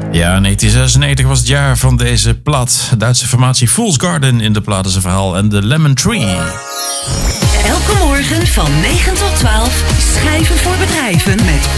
Ja, 1996 was het jaar van deze plaat. Duitse formatie Fool's Garden in de plaat is een verhaal en de Lemon Tree. Elke morgen van 9 tot 12 schrijven voor bedrijven met